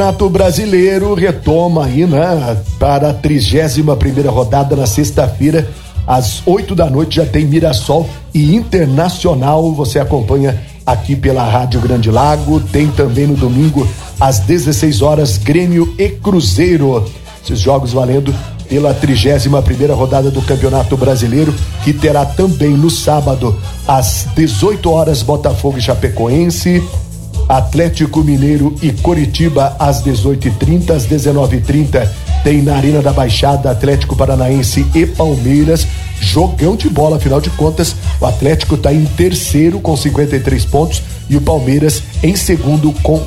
Campeonato Brasileiro retoma aí, né, para a 31ª rodada na sexta-feira, às 8 da noite já tem Mirassol e Internacional, você acompanha aqui pela Rádio Grande Lago. Tem também no domingo às 16 horas Grêmio e Cruzeiro, esses jogos valendo pela 31ª rodada do Campeonato Brasileiro, que terá também no sábado às 18 horas Botafogo e Chapecoense, Atlético Mineiro e Coritiba às 18h30, às 19h30 tem na Arena da Baixada Atlético Paranaense e Palmeiras, jogão de bola, afinal de contas o Atlético está em terceiro com 53 pontos e o Palmeiras em segundo com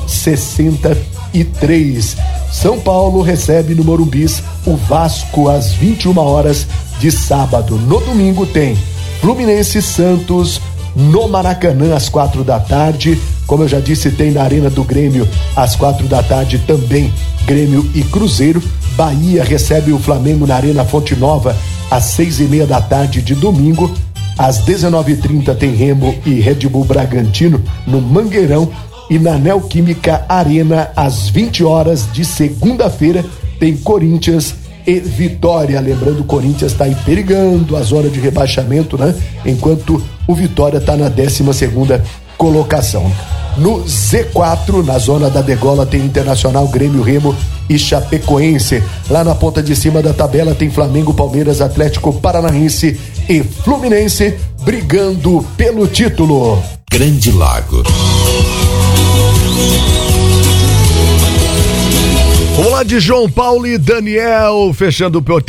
63. São Paulo recebe no Morumbi o Vasco às 21 horas de sábado. No domingo tem Fluminense e Santos no Maracanã às 4 da tarde. Como eu já disse, tem na Arena do Grêmio às 4 da tarde também Grêmio e Cruzeiro. Bahia recebe o Flamengo na Arena Fonte Nova às 6:30 da tarde de domingo. Às 19h30 tem Remo e Red Bull Bragantino no Mangueirão. E na Neoquímica Arena às 20 horas de segunda-feira tem Corinthians e Vitória. Lembrando, o Corinthians está aí perigando a zona de rebaixamento, né? Enquanto o Vitória está na 12ª colocação. No Z4, na zona da degola, tem Internacional, Grêmio, Remo e Chapecoense. Lá na ponta de cima da tabela tem Flamengo, Palmeiras, Atlético Paranaense e Fluminense brigando pelo título. Grande Lago. Vamos lá de João Paulo e Daniel, fechando o